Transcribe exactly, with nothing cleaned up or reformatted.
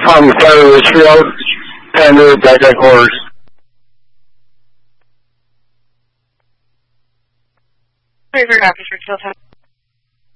from Fire Richfield, Panda, Black Jack Horse. River Rapids, Richfield,